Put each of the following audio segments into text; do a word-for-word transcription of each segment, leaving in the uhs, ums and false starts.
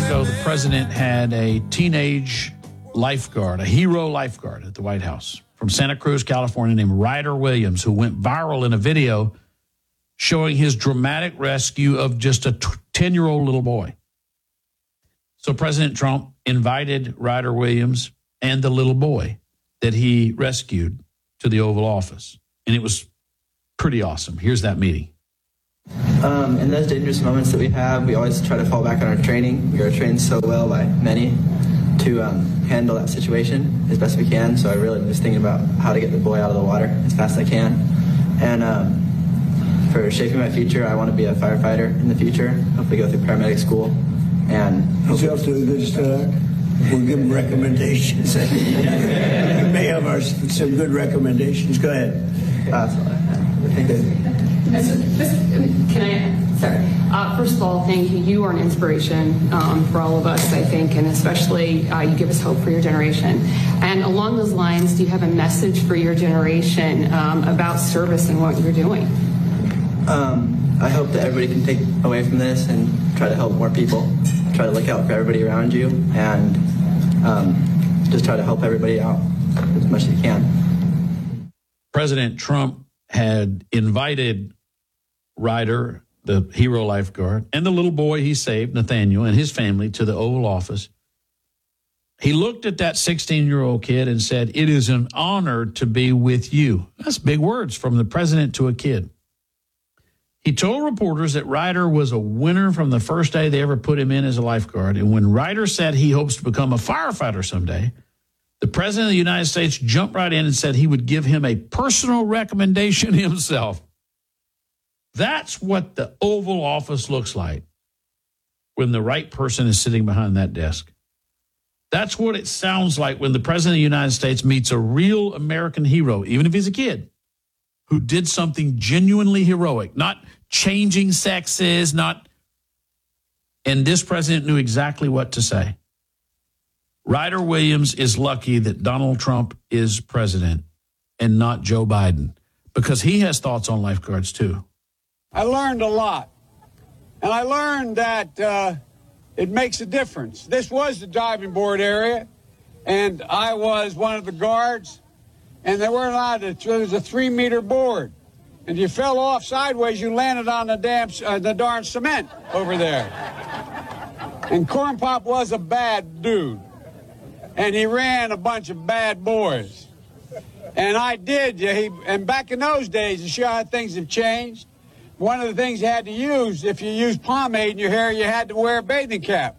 ago, the president had a teenage lifeguard, a hero lifeguard at the White House from Santa Cruz, California, named Ryder Williams, who went viral in a video showing his dramatic rescue of just a ten-year-old little boy. So President Trump invited Ryder Williams and the little boy that he rescued to the Oval Office. And it was pretty awesome. Here's that meeting. Um, in those dangerous moments that we have, we always try to fall back on our training. We are trained so well by many to um, handle that situation as best we can. So I really was thinking about how to get the boy out of the water as fast as I can. And um, for shaping my future, I want to be a firefighter in the future, hopefully go through paramedic school. And he's off to a good start. We'll give him recommendations. We may have our, some good recommendations. Go ahead. Uh, that's all I have. I think that, Can I, sorry. Uh, first of all, thank you. You are an inspiration um, for all of us, I think, and especially uh, you give us hope for your generation. And along those lines, do you have a message for your generation um, about service and what you're doing? Um, I hope that everybody can take away from this and try to help more people. Try to look out for everybody around you and um, just try to help everybody out as much as you can. President Trump had invited Ryder, the hero lifeguard, and the little boy he saved, Nathaniel, and his family to the Oval Office. He looked at that sixteen-year-old kid and said, "It is an honor to be with you." That's big words from the president to a kid. He told reporters that Ryder was a winner from the first day they ever put him in as a lifeguard. And when Ryder said he hopes to become a firefighter someday, the president of the United States jumped right in and said he would give him a personal recommendation himself. That's what the Oval Office looks like when the right person is sitting behind that desk. That's what it sounds like when the president of the United States meets a real American hero, even if he's a kid, who did something genuinely heroic, not changing sexes, not. And this president knew exactly what to say. Ryder Williams is lucky that Donald Trump is president and not Joe Biden, because he has thoughts on lifeguards too. I learned a lot, and I learned that uh, it makes a difference. This was the diving board area, and I was one of the guards, and they weren't allowed to. There was a three-meter board, and if you fell off sideways, you landed on the damn, uh, the darn cement over there. And Corn Pop was a bad dude, and he ran a bunch of bad boys. And I did, yeah, he, and back in those days, to show how things have changed, one of the things you had to use, if you used pomade in your hair, you had to wear a bathing cap.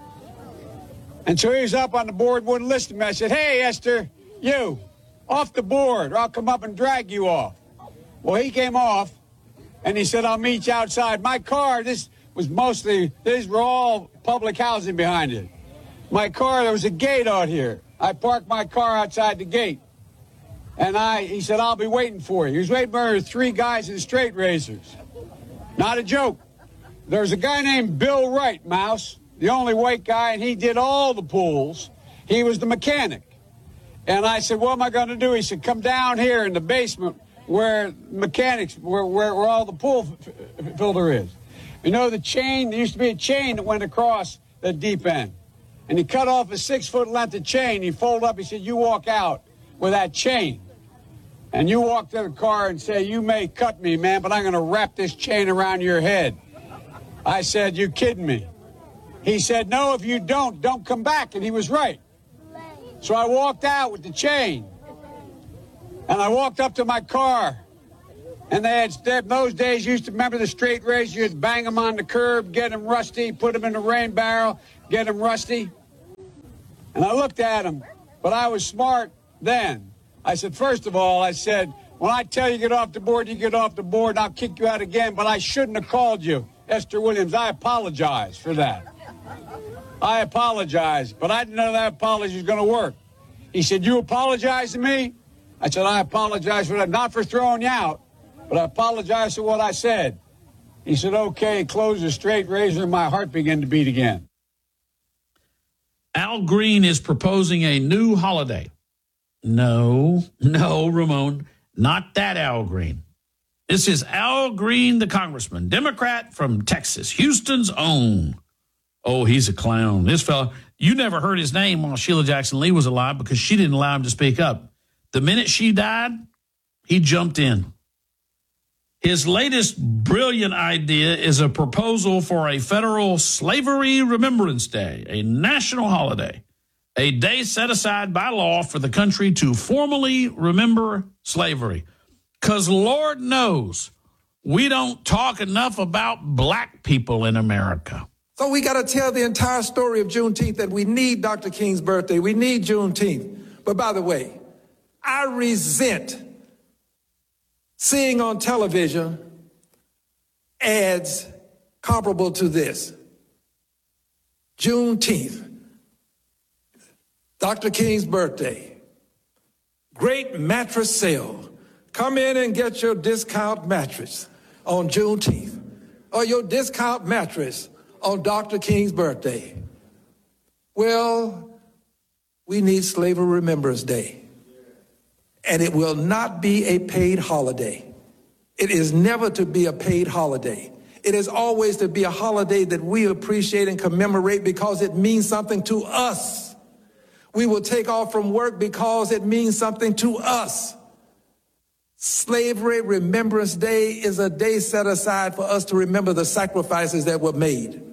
And so he was up on the board, wouldn't listen to me. I said, "Hey, Esther, you, off the board, or I'll come up and drag you off." Well, he came off, and he said, "I'll meet you outside." My car, this was mostly, these were all public housing behind it. My car, there was a gate out here. I parked my car outside the gate. And I, he said, "I'll be waiting for you." He was waiting for three guys in straight razors. Not a joke. There's a guy named Bill Wright, Mouse, the only white guy, and he did all the pools. He was the mechanic. And I said, "What am I going to do?" He said, "Come down here in the basement where mechanics, where, where, where all the pool f- filter is. You know the chain, there used to be a chain that went across the deep end. And he cut off a six-foot length of chain. He folded up, he said, "You walk out with that chain. And you walk to the car and say, 'You may cut me, man, but I'm going to wrap this chain around your head.'" I said, "You kidding me?" He said, "No, if you don't, don't come back." And he was right. So I walked out with the chain. And I walked up to my car. And they had, in those days, you used to remember the straight razor. You'd bang them on the curb, get them rusty, put them in the rain barrel, get them rusty. And I looked at him, but I was smart then. I said, first of all, I said, when I tell you get off the board, you get off the board, and I'll kick you out again, but I shouldn't have called you Esther Williams. I apologize for that. I apologize, but I didn't know that apology was going to work. He said, "You apologize to me?" I said, "I apologize for that, not for throwing you out, but I apologize for what I said." He said, "Okay," closed the straight razor, and my heart began to beat again. Al Green is proposing a new holiday. No, no, Ramon, not that Al Green. This is Al Green, the congressman, Democrat from Texas, Houston's own. Oh, he's a clown. This fella, you never heard his name while Sheila Jackson Lee was alive because she didn't allow him to speak up. The minute she died, he jumped in. His latest brilliant idea is a proposal for a federal Slavery Remembrance Day, a national holiday, a day set aside by law for the country to formally remember slavery. Because Lord knows we don't talk enough about black people in America. So we got to tell the entire story of Juneteenth, that we need Doctor King's birthday. We need Juneteenth. But by the way, I resent seeing on television ads comparable to this. Juneteenth, Doctor King's birthday, great mattress sale. Come in and get your discount mattress on Juneteenth, or your discount mattress on Doctor King's birthday. Well, we need Slavery Remembrance Day. And it will not be a paid holiday. It is never to be a paid holiday. It is always to be a holiday that we appreciate and commemorate because it means something to us. We will take off from work because it means something to us. Slavery Remembrance Day is a day set aside for us to remember the sacrifices that were made.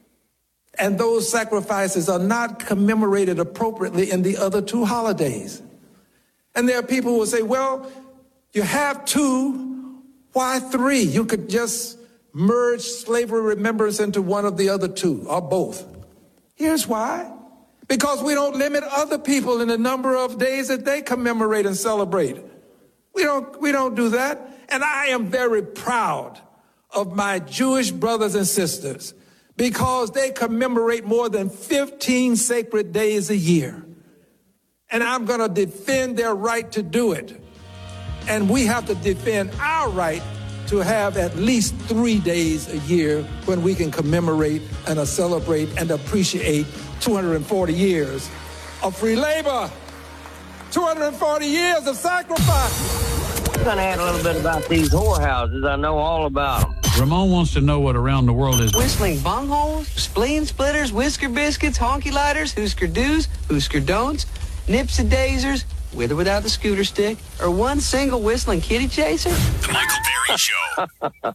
And those sacrifices are not commemorated appropriately in the other two holidays. And there are people who will say, well, you have two, why three? You could just merge slavery remembrance into one of the other two, or both. Here's why. Because we don't limit other people in the number of days that they commemorate and celebrate. We don't, we don't do that. And I am very proud of my Jewish brothers and sisters because they commemorate more than fifteen sacred days a year. And I'm going to defend their right to do it. And we have to defend our right to have at least three days a year when we can commemorate and celebrate and appreciate two hundred forty years of free labor, two hundred forty years of sacrifice. I'm going to add a little bit about these whorehouses. I know all about them. Ramon wants to know what around the world is. Whistling bungholes, spleen splitters, whisker biscuits, honky lighters, Husker do's, Husker don'ts, nips and dazers, with or without the scooter stick, or one single whistling kitty chaser? The Michael Berry Show.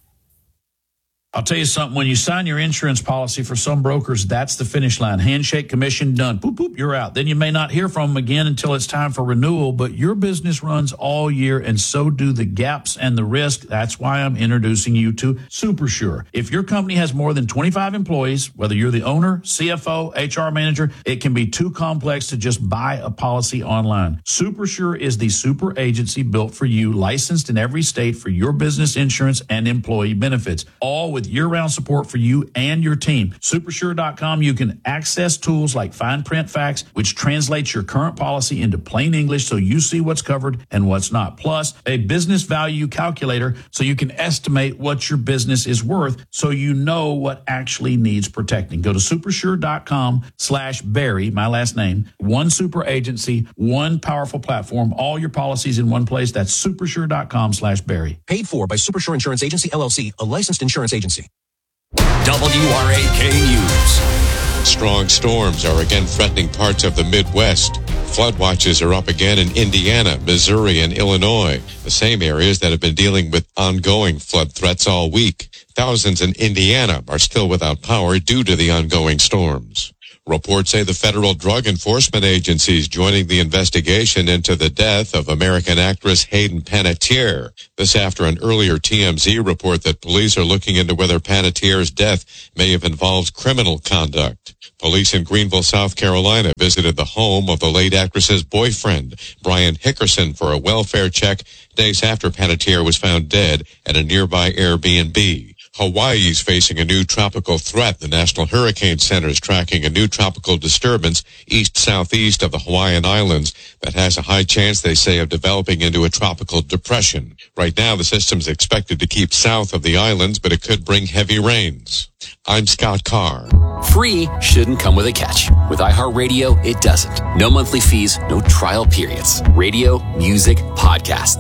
I'll tell you something. When you sign your insurance policy for some brokers, that's the finish line. Handshake, commission, done. Boop, boop, you're out. Then you may not hear from them again until it's time for renewal, but your business runs all year, and so do the gaps and the risk. That's why I'm introducing you to SuperSure. If your company has more than twenty-five employees, whether you're the owner, C F O, H R manager, it can be too complex to just buy a policy online. SuperSure is the super agency built for you, licensed in every state for your business insurance and employee benefits, all with year-round support for you and your team. Supersure dot com, you can access tools like fine print facts, which translates your current policy into plain English so you see what's covered and what's not. Plus, a business value calculator so you can estimate what your business is worth so you know what actually needs protecting. Go to supersure dot com slash Barry, my last name, one super agency, one powerful platform, all your policies in one place. That's supersure dot com slash Barry. Paid for by Supersure Insurance Agency, L L C, a licensed insurance agency. W R A K News. Strong storms are again threatening parts of the Midwest. Flood watches are up again in Indiana, Missouri, and Illinois, the same areas that have been dealing with ongoing flood threats all week. Thousands in Indiana are still without power due to the ongoing storms. Reports say the federal drug enforcement agencies joining the investigation into the death of American actress Hayden Panettiere. This after an earlier T M Z report that police are looking into whether Panettiere's death may have involved criminal conduct. Police in Greenville, South Carolina visited the home of the late actress's boyfriend, Brian Hickerson, for a welfare check days after Panettiere was found dead at a nearby Airbnb. Hawaii is facing a new tropical threat. The National Hurricane Center is tracking a new tropical disturbance east-southeast of the Hawaiian Islands that has a high chance, they say, of developing into a tropical depression. Right now, the system's expected to keep south of the islands, but it could bring heavy rains. I'm Scott Carr. Free shouldn't come with a catch. With iHeartRadio, it doesn't. No monthly fees, no trial periods. Radio, music, podcasts.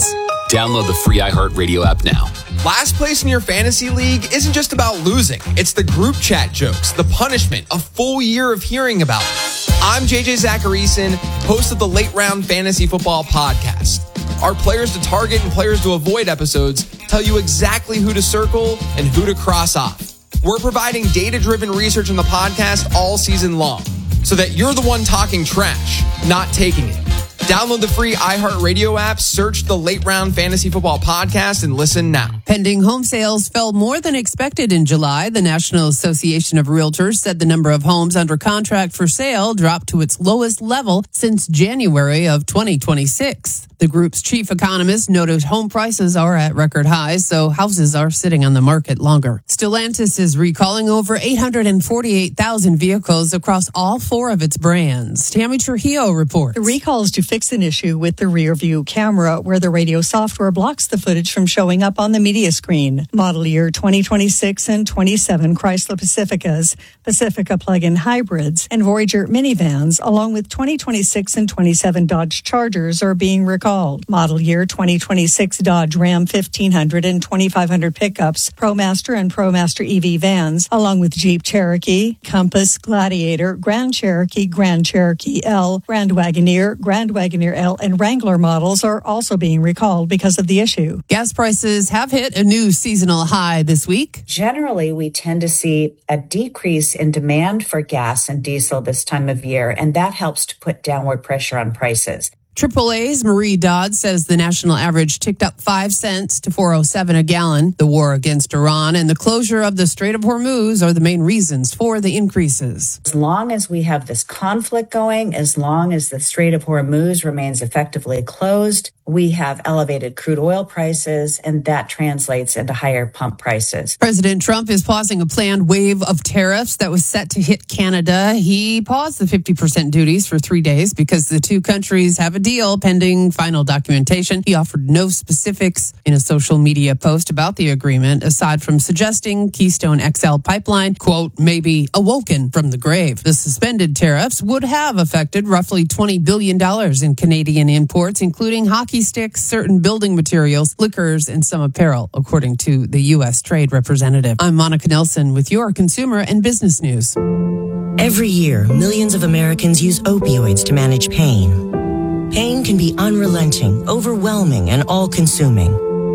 Download the free iHeartRadio app now. Last place in your fantasy league isn't just about losing. It's the group chat jokes, the punishment, a full year of hearing about it. I'm J J Zacharyson, host of the Late Round Fantasy Football Podcast. Our players to target and players to avoid episodes tell you exactly who to circle and who to cross off. We're providing data-driven research in the podcast all season long so that you're the one talking trash, not taking it. Download the free iHeartRadio app, search the Late Round Fantasy Football Podcast, and listen now. Pending home sales fell more than expected in July. The National Association of Realtors said the number of homes under contract for sale dropped to its lowest level since January of twenty twenty-six. The group's chief economist noted home prices are at record highs, so houses are sitting on the market longer. Stellantis is recalling over eight hundred forty-eight thousand vehicles across all four of its brands. Tammy Trujillo reports. The recall is to fix an issue with the rear view camera where the radio software blocks the footage from showing up on the media screen. Model year twenty twenty-six and twenty-seven Chrysler Pacificas, Pacifica plug-in hybrids, and Voyager minivans, along with twenty twenty-six and twenty-seven Dodge Chargers are being recalled. Model year twenty twenty-six Dodge Ram fifteen hundred and twenty-five hundred pickups, ProMaster and ProMaster E V vans, along with Jeep Cherokee, Compass, Gladiator, Grand Cherokee, Grand Cherokee L, Grand Wagoneer, Grand Wagoneer L, and Wrangler models are also being recalled because of the issue. Gas prices have hit a new seasonal high this week. Generally, we tend to see a decrease in demand for gas and diesel this time of year, and that helps to put downward pressure on prices. Triple A's Marie Dodd says the national average ticked up five cents to four oh seven a gallon. The war against Iran and the closure of the Strait of Hormuz are the main reasons for the increases. As long as we have this conflict going, as long as the Strait of Hormuz remains effectively closed, we have elevated crude oil prices, and that translates into higher pump prices. President Trump is pausing a planned wave of tariffs that was set to hit Canada. He paused the fifty percent duties for three days because the two countries have a deal pending final documentation. He offered no specifics in a social media post about the agreement, aside from suggesting Keystone X L pipeline, quote, may be awoken from the grave. The suspended tariffs would have affected roughly twenty billion dollars in Canadian imports, including hockey sticks, certain building materials, liquors, and some apparel, according to the U S Trade Representative. I'm Monica Nelson with your consumer and business news. Every year, millions of Americans use opioids to manage pain. Pain can be unrelenting, overwhelming, and all-consuming.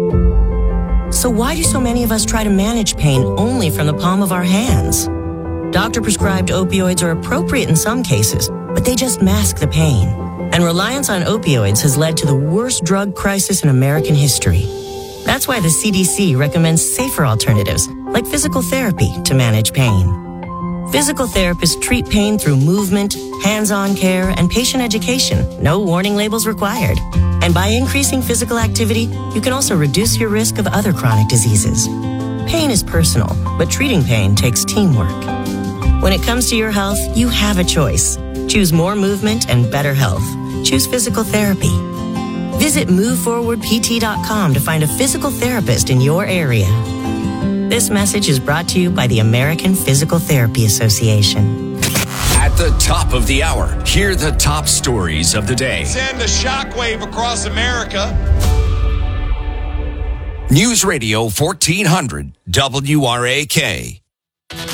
So why do so many of us try to manage pain only from the palm of our hands? Doctor-prescribed opioids are appropriate in some cases, but they just mask the pain. And reliance on opioids has led to the worst drug crisis in American history. That's why the C D C recommends safer alternatives, like physical therapy, to manage pain. Physical therapists treat pain through movement, hands-on care, and patient education. No warning labels required. And by increasing physical activity, you can also reduce your risk of other chronic diseases. Pain is personal, but treating pain takes teamwork. When it comes to your health, you have a choice. Choose more movement and better health. Choose physical therapy. Visit move forward p t dot com to find a physical therapist in your area. This message is brought to you by the American Physical Therapy Association. At the top of the hour, hear the top stories of the day. Send a shockwave across America. News Radio fourteen hundred W R A K.